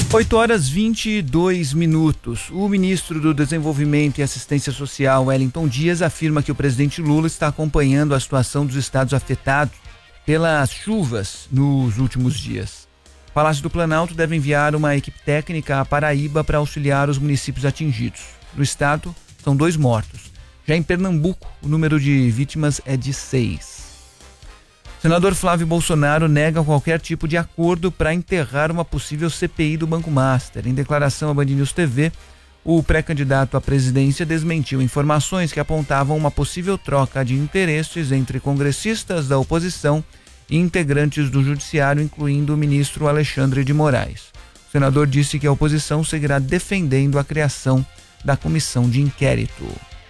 8h22. O ministro do Desenvolvimento e Assistência Social, Wellington Dias, afirma que o presidente Lula está acompanhando a situação dos estados afetados pelas chuvas nos últimos dias. O Palácio do Planalto deve enviar uma equipe técnica à Paraíba para auxiliar os municípios atingidos. No estado, são 2 mortos. Já em Pernambuco, o número de vítimas é de 6. O senador Flávio Bolsonaro nega qualquer tipo de acordo para enterrar uma possível CPI do Banco Master. Em declaração à Band News TV, o pré-candidato à presidência desmentiu informações que apontavam uma possível troca de interesses entre congressistas da oposição e integrantes do judiciário, incluindo o ministro Alexandre de Moraes. O senador disse que a oposição seguirá defendendo a criação da comissão de inquérito.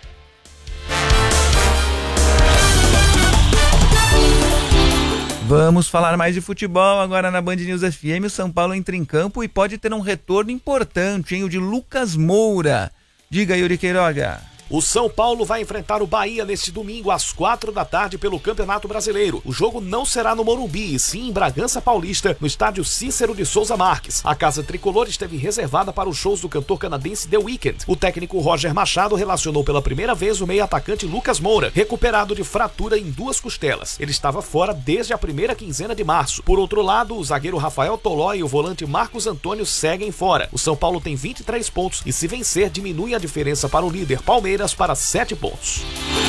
Vamos falar mais de futebol agora na Band News FM. O São Paulo entra em campo e pode ter um retorno importante, hein? O de Lucas Moura. Diga, Yuri Queiroga. O São Paulo vai enfrentar o Bahia neste domingo às 16h pelo Campeonato Brasileiro. O jogo não será no Morumbi, e sim em Bragança Paulista, no estádio Cícero de Souza Marques. A casa tricolor esteve reservada para os shows do cantor canadense The Weeknd. O técnico Roger Machado relacionou pela primeira vez o meio-atacante Lucas Moura, recuperado de fratura em 2 costelas. Ele estava fora desde a primeira quinzena de março. Por outro lado, o zagueiro Rafael Tolói e o volante Marcos Antônio seguem fora. O São Paulo tem 23 pontos e, se vencer, diminui a diferença para o líder Palmeiras para 7 pontos.